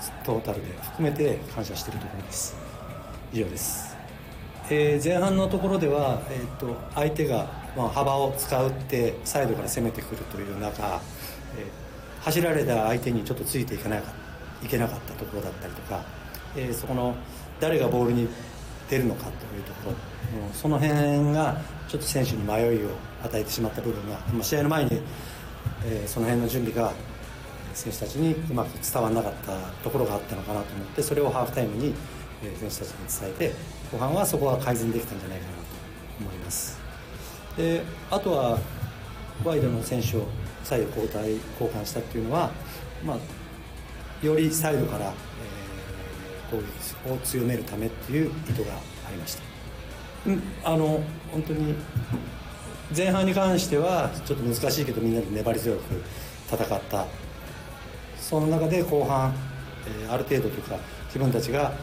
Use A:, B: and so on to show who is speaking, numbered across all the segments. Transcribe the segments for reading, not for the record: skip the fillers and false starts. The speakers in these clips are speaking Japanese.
A: トータルで含めて感謝しているところです。以上です。前半のところでは、相手が幅を使ってサイドから攻めてくるという中、走られた相手にちょっとついていけなかったところだったりとか、そこの誰がボールに出るのかというところ、その辺がちょっと選手に迷いを与えてしまった部分が、試合の前に、その辺の準備が選手たちにうまく伝わらなかったところがあったのかなと思って、それをハーフタイムに選手たちに伝えて、後半はそこは改善できたんじゃないかなと思います。であとはワイドの選手を左右交換したっていうのは、よりサイドから、攻撃を強めるためっていう意図がありました。本当に前半に関してはちょっと難しいけどみんなで粘り強く戦った。その中で後半、ある程度というか自分たちが、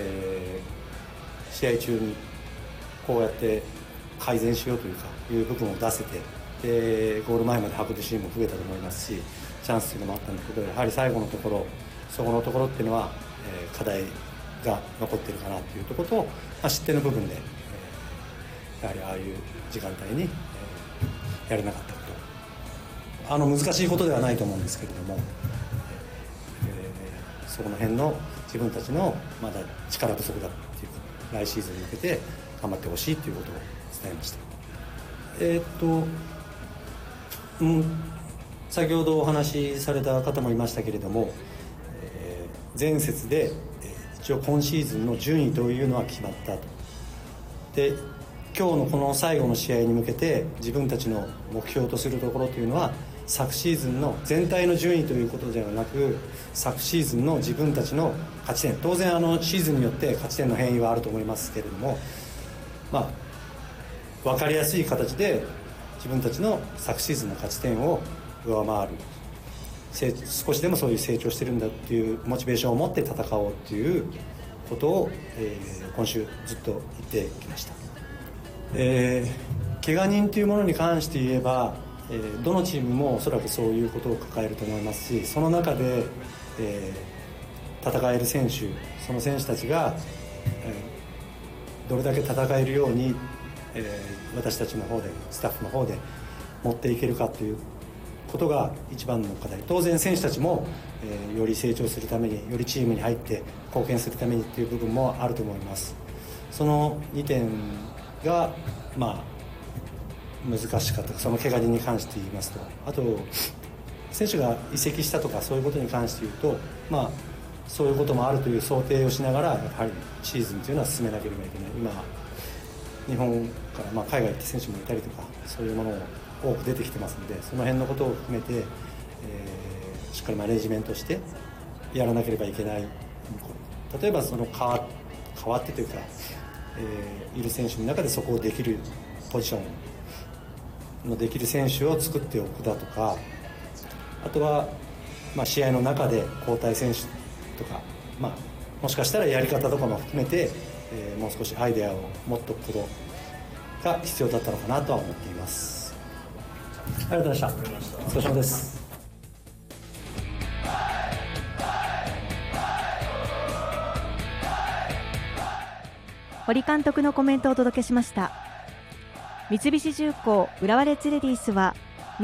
A: 試合中にこうやって改善しようという部分を出せて、ゴール前まで運ぶシーンも増えたと思いますし、チャンスというのもあったんだけど、やはり最後のところ、そこのところっていうのは、課題が残っているかなというところと、失点の部分で、やはりああいう時間帯に、やれなかったこと、難しいことではないと思うんですけれども、そこの辺の自分たちのまだ力不足だっていう、来シーズンに向けて頑張ってほしいということを伝えました。先ほどお話しされた方もいましたけれども、前節で一応今シーズンの順位というのは決まったと。で今日のこの最後の試合に向けて自分たちの目標とするところというのは、昨シーズンの全体の順位ということではなく、昨シーズンの自分たちの勝ち点、当然シーズンによって勝ち点の変異はあると思いますけれども、分かりやすい形で自分たちの昨シーズンの勝ち点を上回る、少しでもそういう成長してるんだっていうモチベーションを持って戦おうっていうことを、今週ずっと言ってきました。怪我人というものに関して言えば、どのチームもおそらくそういうことを抱えると思いますし、その中で、戦える選手、その選手たちが、どれだけ戦えるように、私たちの方でスタッフの方で持っていけるかということが一番の課題。当然選手たちも、より成長するために、よりチームに入って貢献するためにという部分もあると思います。その2点が難しかった。その怪我人に関して言いますと、あと選手が移籍したとかそういうことに関して言うと、そういうこともあるという想定をしながら、やはりシーズンというのは進めなければいけない。今日本から、海外行って選手もいたりとか、そういうものを多く出てきてますので、その辺のことを含めて、しっかりマネジメントしてやらなければいけない。例えばその変わってというか、いる選手の中でそこをできるポジションのできる選手を作っておくだとか、あとは、試合の中で交代選手とか、もしかしたらやり方とかも含めて、もう少しアイデアを持っておくことが必要だったのかなとは思っています。ありがとうございました。お疲れ様です。
B: 堀監督のコメントをお届けしました。三菱重工浦和レッズレディースは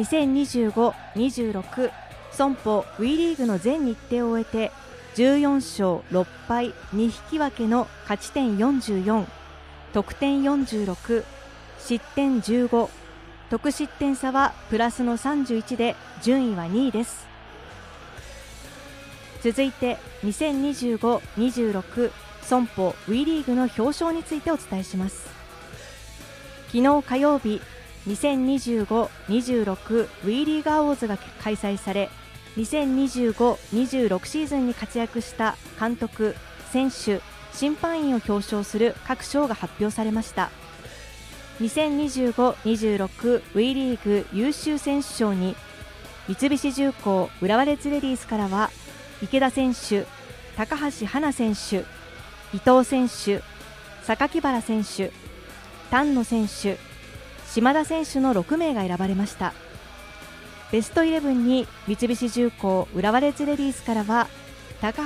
B: 2025-26 損保 WE リーグの全日程を終えて14勝6敗2引き分けの勝ち点44、得点46、失点15、得失点差はプラスの31で順位は2位です。続いて2025-26損保 WE リーグの表彰についてお伝えします。昨日火曜日、2025-26 WE リーグアウォーズが開催され、2025-26シーズンに活躍した監督、選手、審判員を表彰する各賞が発表されました。2025-26 WE リーグ優秀選手賞に、三菱重工浦和レッズレディースからは池田選手、高橋はな選手、伊藤選手、榊原選手、丹野選手、島田選手の6名が選ばれました。ベストイレブンに三菱重工浦和レッズレディースからは高